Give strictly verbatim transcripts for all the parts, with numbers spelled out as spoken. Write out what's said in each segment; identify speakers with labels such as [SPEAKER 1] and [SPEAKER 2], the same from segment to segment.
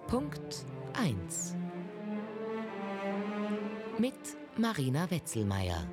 [SPEAKER 1] Punkt eins mit Marina Wetzelmeier.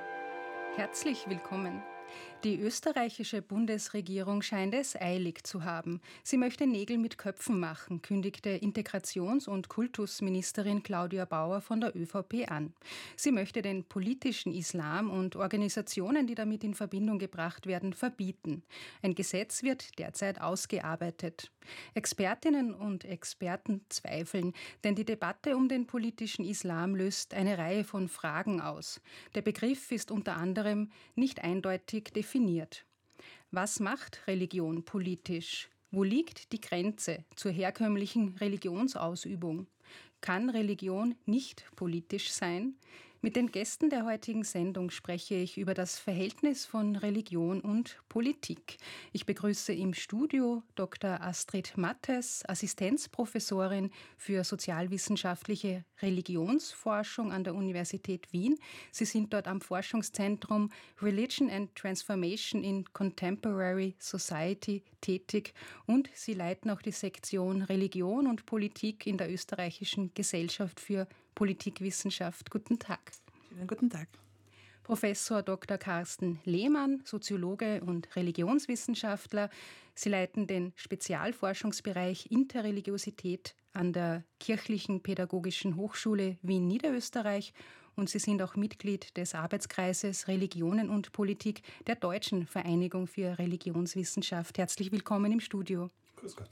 [SPEAKER 2] Herzlich willkommen. Die österreichische Bundesregierung scheint es eilig zu haben. Sie möchte Nägel mit Köpfen machen, kündigte Integrations- und Kultusministerin Claudia Bauer von der ÖVP an. Sie möchte den politischen Islam und Organisationen, die damit in Verbindung gebracht werden, verbieten. Ein Gesetz wird derzeit ausgearbeitet. Expertinnen und Experten zweifeln, denn die Debatte um den politischen Islam löst eine Reihe von Fragen aus. Der Begriff ist unter anderem nicht eindeutig definiert. Was macht Religion politisch? Wo liegt die Grenze zur herkömmlichen Religionsausübung? Kann Religion nicht politisch sein? Mit den Gästen der heutigen Sendung spreche ich über das Verhältnis von Religion und Politik. Ich begrüße im Studio Doktor Astrid Mattes, Assistenzprofessorin für sozialwissenschaftliche Religionsforschung an der Universität Wien. Sie sind dort am Forschungszentrum Religion and Transformation in Contemporary Society tätig und Sie leiten auch die Sektion Religion und Politik in der österreichischen Gesellschaft für Politikwissenschaft. Guten Tag.
[SPEAKER 3] Schönen guten Tag.
[SPEAKER 2] Professor Doktor Carsten Lehmann, Soziologe und Religionswissenschaftler. Sie leiten den Spezialforschungsbereich Interreligiosität an der Kirchlichen Pädagogischen Hochschule Wien-Niederösterreich und Sie sind auch Mitglied des Arbeitskreises Religionen und Politik der Deutschen Vereinigung für Religionswissenschaft. Herzlich willkommen im Studio.
[SPEAKER 3] Grüß Gott.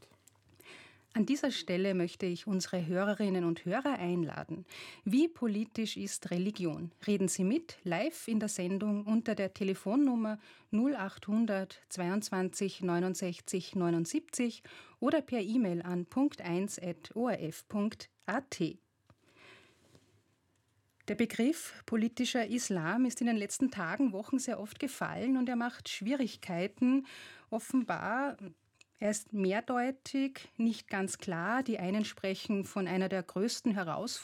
[SPEAKER 2] An dieser Stelle möchte ich unsere Hörerinnen und Hörer einladen. Wie politisch ist Religion? Reden Sie mit, live in der Sendung unter der Telefonnummer null achthundert zweiundzwanzig neunundsechzig neunundsiebzig oder per E-Mail an punkt eins at o r f punkt a t. Der Begriff politischer Islam ist in den letzten Tagen, Wochen sehr oft gefallen und er macht Schwierigkeiten. Offenbar Er ist mehrdeutig, nicht ganz klar. Die einen sprechen von einer der größten Herausforderungen